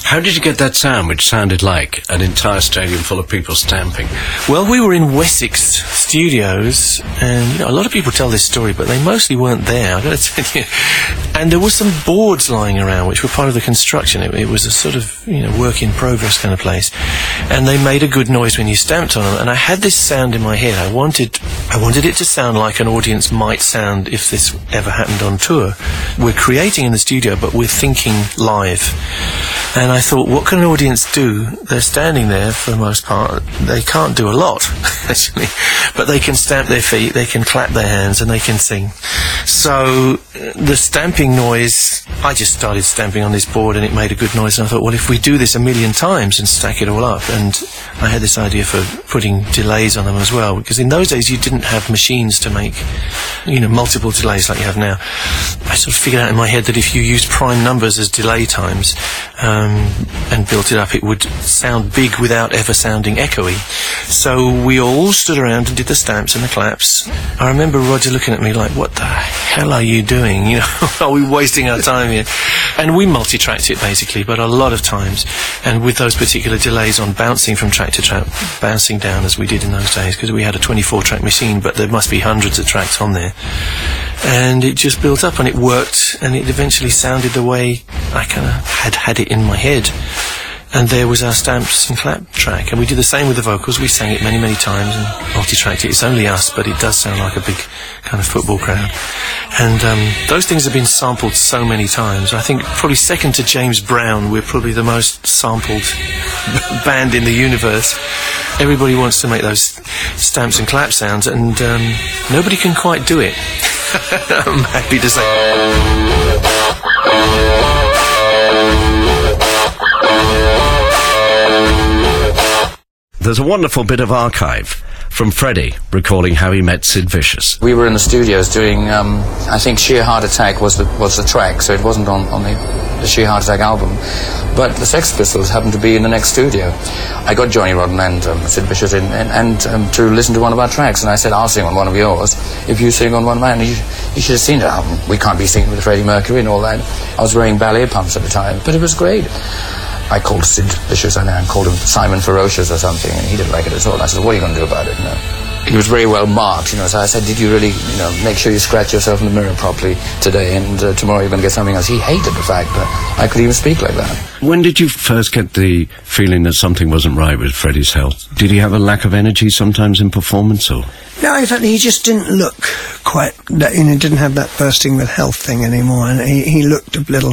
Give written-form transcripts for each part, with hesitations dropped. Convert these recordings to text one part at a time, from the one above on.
How did you get that sound, which sounded like an entire stadium full of people stamping? Well, we were in Wessex Studios, and a lot of people tell this story, but they mostly weren't there, I've got to tell you. And there were some boards lying around, which were part of the construction. It was a sort of, work in progress kind of place. And they made a good noise when you stamped on them. And I had this sound in my head. I wanted it to sound like an audience might sound if this ever happened on tour. We're creating in the studio, but we're thinking live. And I thought, what can an audience do? They're standing there for the most part. They can't do a lot, actually. But they can stamp their feet, they can clap their hands, and they can sing. So the stamping noise, I just started stamping on this board and it made a good noise. And I thought, well, if we do this 1,000,000 times and stack it all up, and I had this idea for putting delays on them as well, because in those days you didn't have machines to make, multiple delays like you have now. I sort of figured out in my head that if you used prime numbers as delay times, and built it up, it would sound big without ever sounding echoey. So we all stood around and did the stamps and the claps. I remember Roger looking at me like, what the hell are you doing? Are we wasting our time here? And we multi-tracked it basically, but a lot of times, and with those particular delays on bouncing from track to track, bouncing down as we did in those days, because we had a 24-track machine, but there must be hundreds of tracks on there. And it just built up and it worked, and it eventually sounded the way I kind of had it in my head. And there was our stamps and clap track. And we did the same with the vocals. We sang it many, many times and multi-tracked it. It's only us, but it does sound like a big kind of football crowd. And those things have been sampled so many times. I think probably second to James Brown, we're probably the most sampled band in the universe. Everybody wants to make those stamps and clap sounds, and nobody can quite do it. I'm happy to say. There's a wonderful bit of archive from Freddie recalling how he met Sid Vicious. We were in the studios doing, I think Sheer Heart Attack was the track, so it wasn't on the Sheer Heart Attack album. But the Sex Pistols happened to be in the next studio. I got Johnny Rotten and Sid Vicious in and to listen to one of our tracks, and I said, I'll sing on one of yours if you sing on one of mine. You should have seen it. We can't be singing with Freddie Mercury and all that. I was wearing ballet pumps at the time, but it was great. I called Sid Vicious and called him Simon Ferocious or something, and he didn't like it at all. I said, what are you going to do about it? He was very well marked, so I said, did you really, make sure you scratch yourself in the mirror properly today, and tomorrow you're going to get something else. He hated the fact that I could even speak like that. When did you first get the feeling that something wasn't right with Freddie's health? Did he have a lack of energy sometimes in performance, or...? No, in fact, he just didn't look quite, didn't have that bursting with health thing anymore, and he looked a little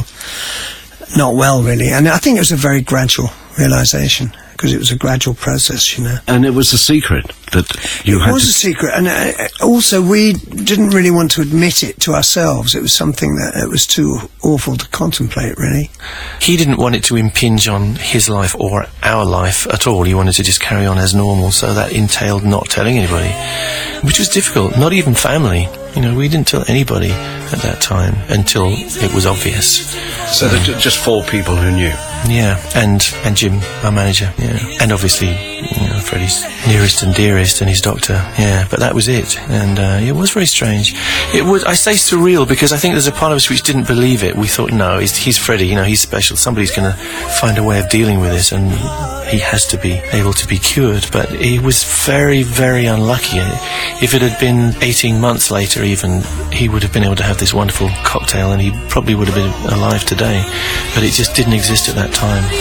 not well, really. And I think it was a very gradual realisation, because it was a gradual process, And it was a secret that you had. It was a secret, and also we didn't really want to admit it to ourselves. It was something that it was too awful to contemplate, really. He didn't want it to impinge on his life or our life at all. He wanted to just carry on as normal, so that entailed not telling anybody, which was difficult, not even family. We didn't tell anybody at that time until it was obvious. So there were just 4 people who knew? Yeah, and Jim, our manager, and obviously, Freddie's nearest and dearest and his doctor, but that was it, and it was very strange. It was, I say surreal, because I think there's a part of us which didn't believe it. We thought, no, he's Freddie, he's special, somebody's going to find a way of dealing with this, and he has to be able to be cured, but he was very, very unlucky. If it had been 18 months later even, he would have been able to have this wonderful cocktail, and he probably would have been alive today, but it just didn't exist at that time.